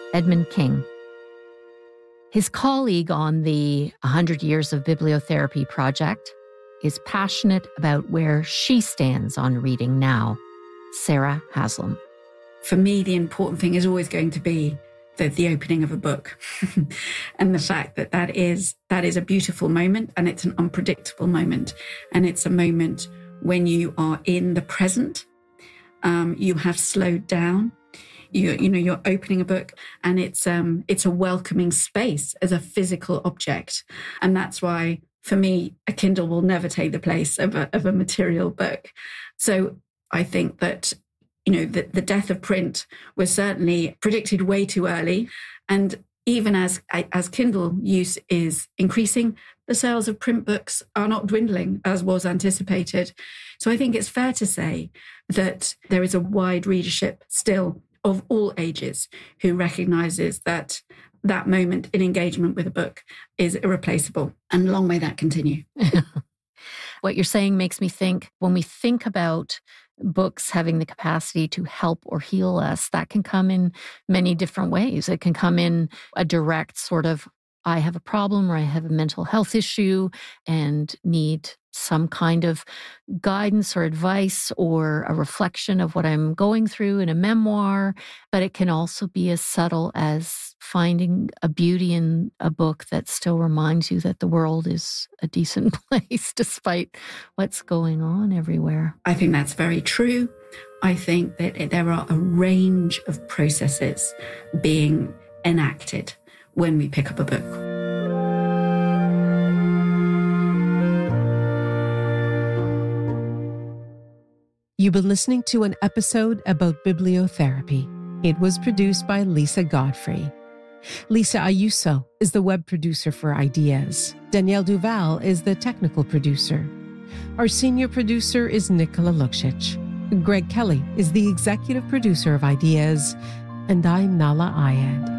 Edmund King. His colleague on the 100 Years of Bibliotherapy project is passionate about where she stands on reading now, Sarah Haslam. For me, the important thing is always going to be the opening of a book and the fact that is a beautiful moment, and it's an unpredictable moment. And it's a moment when you are in the present, you have slowed down, you're opening a book, and it's a welcoming space as a physical object. And that's why, for me, a Kindle will never take the place of a material book. So I think that the death of print was certainly predicted way too early. And even as Kindle use is increasing, the sales of print books are not dwindling as was anticipated. So I think it's fair to say that there is a wide readership still of all ages who recognises that moment in engagement with a book is irreplaceable. And long may that continue. What you're saying makes me think, when we think about books having the capacity to help or heal us, that can come in many different ways. It can come in a direct sort of, I have a problem or I have a mental health issue and need some kind of guidance or advice or a reflection of what I'm going through in a memoir. But it can also be as subtle as finding a beauty in a book that still reminds you that the world is a decent place despite what's going on everywhere. I think that's very true. I think that there are a range of processes being enacted when we pick up a book. You've been listening to an episode about bibliotherapy. It was produced by Lisa Godfrey. Lisa Ayuso is the web producer for Ideas. Danielle Duval is the technical producer. Our senior producer is Nicola Luksic. Greg Kelly is the executive producer of Ideas. And I'm Nala Ayed.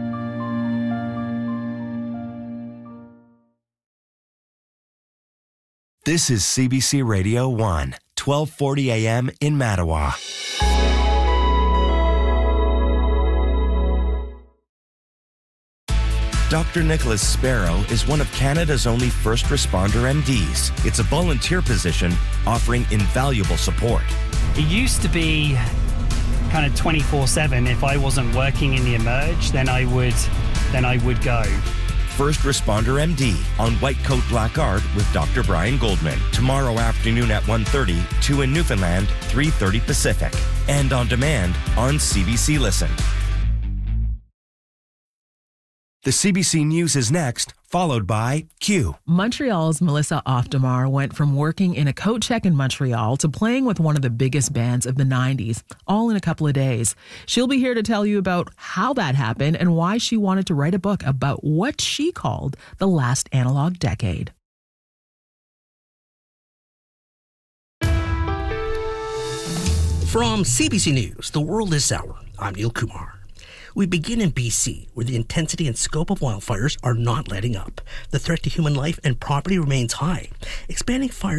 This is CBC Radio 1, 1240 AM in Mattawa. Dr. Nicholas Sparrow is one of Canada's only first responder MDs. It's a volunteer position offering invaluable support. It used to be kind of 24/7. If I wasn't working in the Emerge, then I would go. First Responder MD on White Coat Black Art with Dr. Brian Goldman. Tomorrow afternoon at 1:30, 2 in Newfoundland, 3:30 Pacific. And on demand on CBC Listen. The CBC News is next, followed by Q. Montreal's Melissa Oftamar went from working in a coat check in Montreal to playing with one of the biggest bands of the 90s, all in a couple of days. She'll be here to tell you about how that happened and why she wanted to write a book about what she called the last analog decade. From CBC News, The World This Hour, I'm Neil Kumar. We begin in BC, where the intensity and scope of wildfires are not letting up. The threat to human life and property remains high. Expanding fires